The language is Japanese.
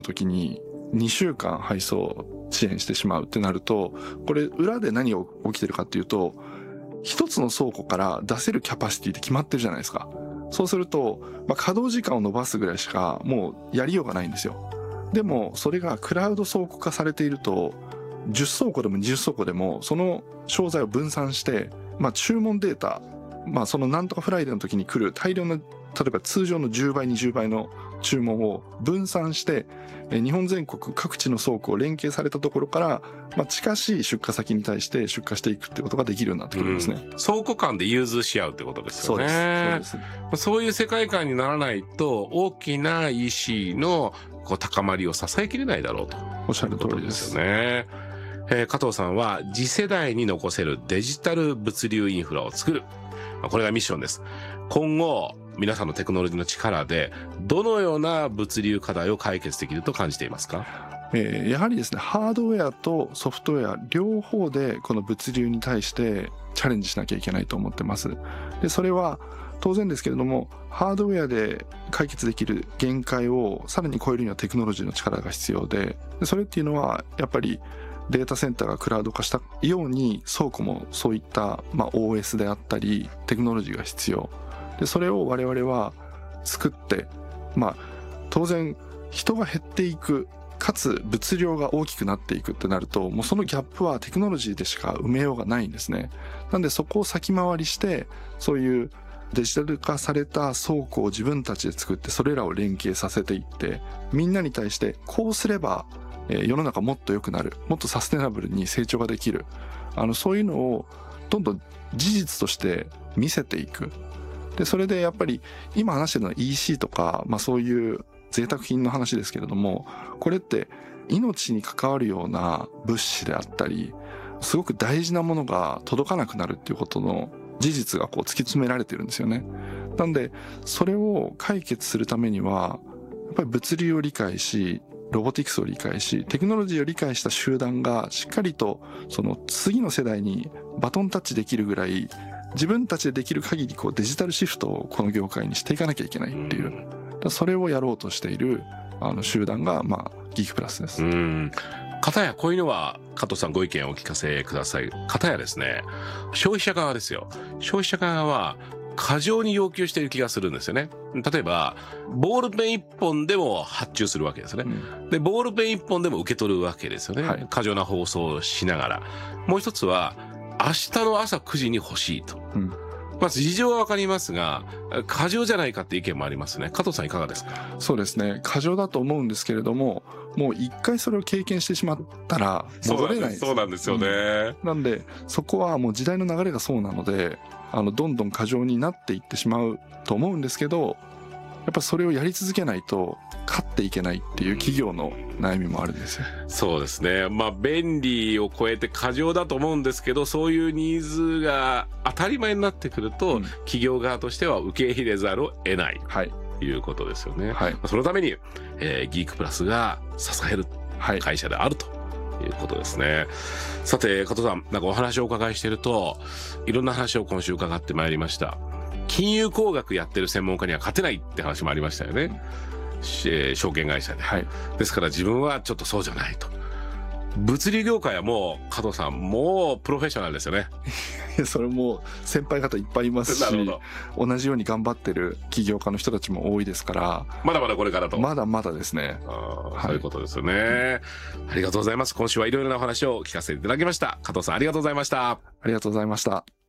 時に2週間配送遅延してしまうってなると、これ裏で何が起きてるかっていうと、一つの倉庫から出せるキャパシティって決まってるじゃないですか。そうすると、稼働時間を伸ばすぐらいしかもうやりようがないんですよ。でもそれがクラウド倉庫化されていると、10倉庫でも20倉庫でもその商材を分散して、注文データ、そのなんとかフライデーの時に来る大量の、例えば通常の10倍20倍の注文を分散して、日本全国各地の倉庫を連携されたところから、近しい出荷先に対して出荷していくってことができるようになってくるんですね。 倉庫間で融通し合うってことですよね。 そうです。 そういう世界観にならないと、大きな EC の高まりを支えきれないだろうと。 おっしゃる通りですよね。加藤さんは次世代に残せるデジタル物流インフラを作る。これがミッションです。今後、皆さんのテクノロジーの力でどのような物流課題を解決できると感じていますか？ やはりですね、ハードウェアとソフトウェア両方でこの物流に対してチャレンジしなきゃいけないと思ってます。で、それは当然ですけれども、ハードウェアで解決できる限界をさらに超えるにはテクノロジーの力が必要で、それっていうのはやっぱりデータセンターがクラウド化したように倉庫もそういった、OS であったりテクノロジーが必要で、それを我々は作って、当然人が減っていく、かつ物量が大きくなっていくってなると、もうそのギャップはテクノロジーでしか埋めようがないんですね。なんでそこを先回りして、そういうデジタル化された倉庫を自分たちで作って、それらを連携させていって、みんなに対してこうすれば世の中もっと良くなる、もっとサステナブルに成長ができる、そういうのをどんどん事実として見せていく。で、それでやっぱり今話してるのは EC とか、そういう贅沢品の話ですけれども、これって命に関わるような物資であったり、すごく大事なものが届かなくなるっていうことの事実が突き詰められてるんですよね。なんでそれを解決するためにはやっぱり物流を理解し、ロボティクスを理解し、テクノロジーを理解した集団がしっかりとその次の世代にバトンタッチできるぐらい、自分たちでできる限りデジタルシフトをこの業界にしていかなきゃいけないっていう、それをやろうとしている集団がギークプラスです。 片やこういうのは加藤さんご意見をお聞かせください。片やですね、消費者側ですよ。消費者側は過剰に要求している気がするんですよね。例えばボールペン1本でも発注するわけですね。でボールペン1本でも受け取るわけですよね。過剰な放送をしながら。もう一つは明日の朝9時に欲しいと。事情はわかりますが、過剰じゃないかって意見もありますね。加藤さんいかがですか？ そうですね、過剰だと思うんですけれども、もう一回それを経験してしまったら戻れないです。 そうなんですよね。 なんでそこはもう時代の流れがそうなので、どんどん過剰になっていってしまうと思うんですけど、やっぱそれをやり続けないと勝っていけないっていう企業の悩みもあるんですよ。 そうですね。便利を超えて過剰だと思うんですけど、そういうニーズが当たり前になってくると、企業側としては受け入れざるを得ない、ということですよね。そのために、ギークプラスが支える会社であるということですね。さて加藤さん、お話をお伺いしていると、いろんな話を今週伺ってまいりました。金融工学やってる専門家には勝てないって話もありましたよね。証券会社で、ですから自分はちょっとそうじゃないと。物流業界はもう加藤さんもうプロフェッショナルですよね。 それも先輩方いっぱいいますし、同じように頑張ってる起業家の人たちも多いですから、まだまだこれからと。まだまだですね。 そういうことですよね。ありがとうございます。今週はいろいろなお話を聞かせていただきました。加藤さんありがとうございました。 ありがとうございました。